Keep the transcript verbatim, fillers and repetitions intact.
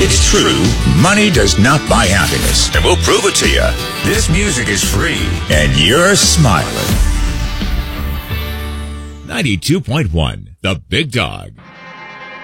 It's true, money does not buy happiness. And we'll prove it to you. This music is free, and you're smiling. ninety-two point one, The Big Dog.